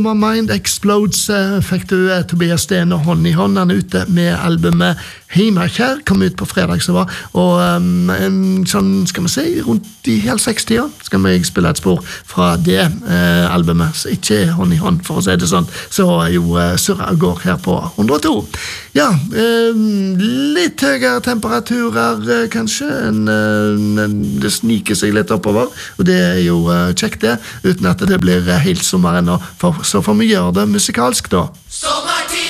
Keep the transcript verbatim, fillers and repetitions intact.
My Mind Explodes fikk du Tobias Sten og Hånd i hånd. Han er ute med albumet Heimakjær, kom ut på fredag så var, og um, en sånn, skal vi si, rundt i hel sekstida skal vi spille et spor fra det uh, albumet, så ikke Hånd i hånd for å si det sånn, så jo uh, surra går her på hundre og to. Ja, um, litt høyere temperaturer uh, kanskje, en, uh, det sniker seg litt oppover, og det er jo uh, kjekt det, uten at det blir uh, helt sommer ennå, for så får vi gjøre det musikalsk da.